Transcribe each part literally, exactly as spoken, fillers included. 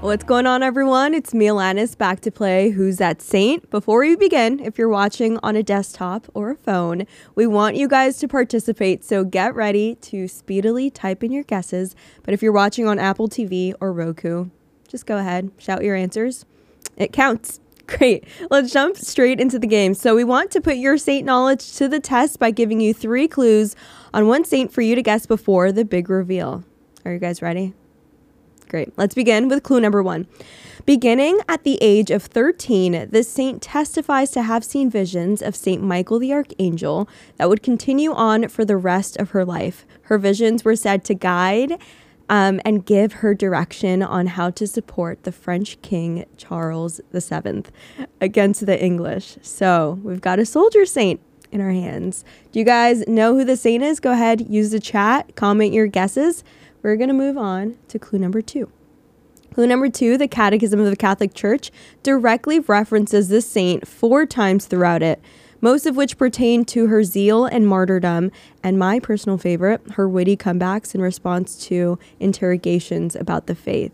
What's going on, everyone? It's me, Alanis, back to play Who's That Saint? Before we begin, if you're watching on a desktop or a phone, we want you guys to participate, so get ready to speedily type in your guesses. But if you're watching on Apple T V or Roku, just go ahead, shout your answers. It counts. Great. Let's jump straight into the game. So we want to put your saint knowledge to the test by giving you three clues on one saint for you to guess before the big reveal. Are you guys ready? Great. Let's begin with clue number one. Beginning at the age of thirteen, this saint testifies to have seen visions of Saint Michael the Archangel that would continue on for the rest of her life. Her visions were said to guide um, and give her direction on how to support the French King Charles the Seventh against the English. So we've got a soldier saint in our hands. Do you guys know who the saint is? Go ahead, use the chat, comment your guesses. We're going to move on to clue number two. Clue number two, the Catechism of the Catholic Church directly references this saint four times throughout it, most of which pertain to her zeal and martyrdom, and my personal favorite, her witty comebacks in response to interrogations about the faith.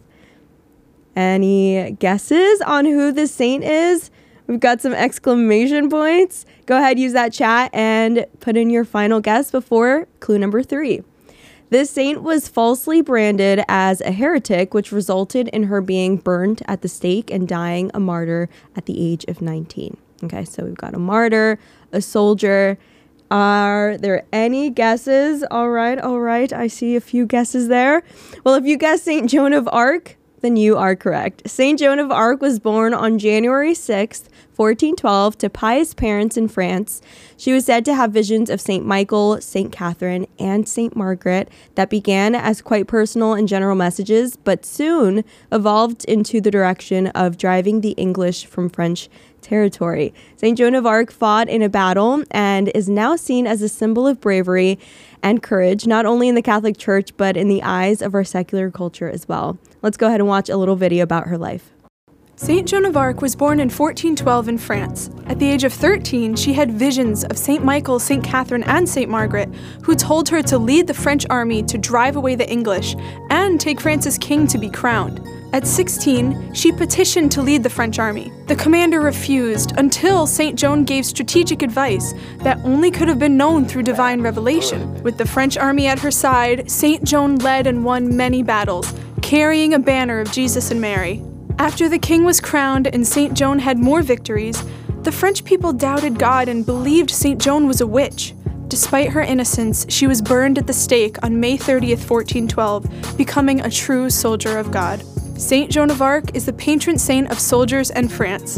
Any guesses on who this saint is? We've got some exclamation points. Go ahead, use that chat and put in your final guess before clue number three. This saint was falsely branded as a heretic, which resulted in her being burned at the stake and dying a martyr at the age of nineteen. Okay, so we've got a martyr, a soldier. Are there any guesses? All right, all right. I see a few guesses there. Well, if you guessed Saint Joan of Arc, then you are correct. Saint Joan of Arc was born on January sixth, fourteen twelve, to pious parents in France. She was said to have visions of Saint Michael, Saint Catherine, and Saint Margaret that began as quite personal and general messages, but soon evolved into the direction of driving the English from French territory. Saint Joan of Arc fought in a battle and is now seen as a symbol of bravery and courage, not only in the Catholic Church, but in the eyes of our secular culture as well. Let's go ahead and watch a little video about her life. Saint Joan of Arc was born in fourteen twelve in France. At the age of thirteen, she had visions of Saint Michael, Saint Catherine, and Saint Margaret, who told her to lead the French army to drive away the English and take France as king to be crowned. At sixteen, she petitioned to lead the French army. The commander refused until Saint Joan gave strategic advice that only could have been known through divine revelation. With the French army at her side, Saint Joan led and won many battles, carrying a banner of Jesus and Mary. After the king was crowned and Saint Joan had more victories, the French people doubted God and believed Saint Joan was a witch. Despite her innocence, she was burned at the stake on May thirtieth, fourteen twelve, becoming a true soldier of God. Saint Joan of Arc is the patron saint of soldiers and France.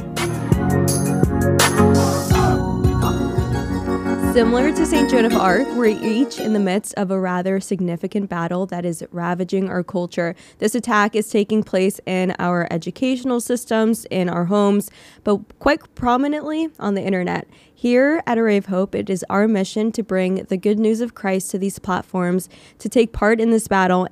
Similar to Saint Joan of Arc, we're each in the midst of a rather significant battle that is ravaging our culture. This attack is taking place in our educational systems, in our homes, but quite prominently on the internet. Here at Array of Hope, it is our mission to bring the good news of Christ to these platforms, to take part in this battle,